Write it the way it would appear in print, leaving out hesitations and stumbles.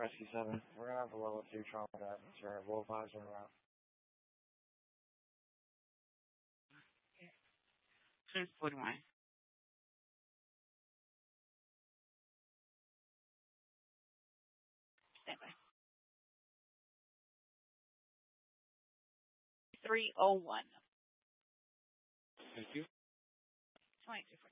Rescue 7. We're going to have a level 2 trauma atmosphere. Wolf eyes are around. 241. Stand by. 301. Thank you. 2241.